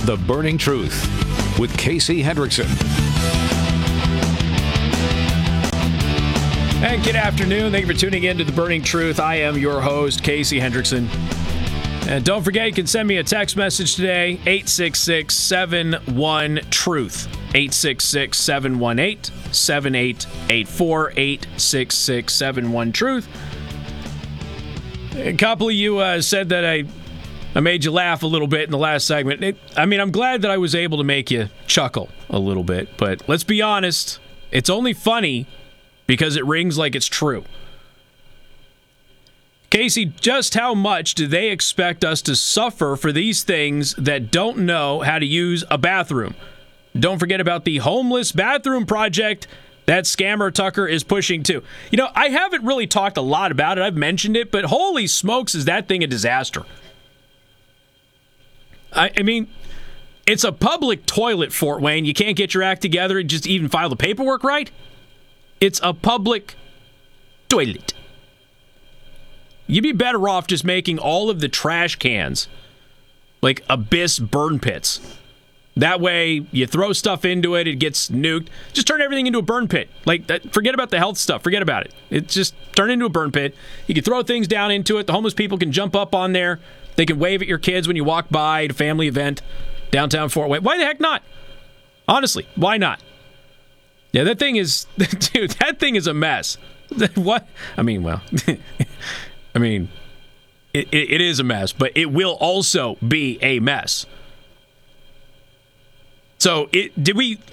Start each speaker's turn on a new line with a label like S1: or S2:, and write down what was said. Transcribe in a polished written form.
S1: The Burning Truth with Casey Hendrickson.
S2: And good afternoon. Thank you for tuning in to The Burning Truth. I am your host, Casey Hendrickson. And don't forget, you can send me a text message today, 866-71-TRUTH. 866-718-7884, 866-71-TRUTH. A couple of you said that I made you laugh a little bit in the last segment. I'm glad that I was able to make you chuckle a little bit. But let's be honest, it's only funny because it rings like it's true. Casey, just how much do they expect us to suffer for these things that don't know how to use a bathroom? Don't forget about the homeless bathroom project that scammer Tucker is pushing too. You know, I haven't really talked a lot about it. I've mentioned it, but holy smokes, is that thing a disaster. I mean, it's a public toilet, Fort Wayne. You can't get your act together and just even file the paperwork right? It's a public toilet. You'd be better off just making all of the trash cans like abyss burn pits. That way, you throw stuff into it, it gets nuked. Just turn everything into a burn pit. Like, forget about the health stuff. Forget about it. It just turn it into a burn pit. You can throw things down into it. The homeless people can jump up on there. They can wave at your kids when you walk by at a family event downtown Fort Wayne. Why the heck not? Honestly, why not? Yeah, that thing is, dude, that thing is a mess. What? It is a mess, but it will also be a mess. So,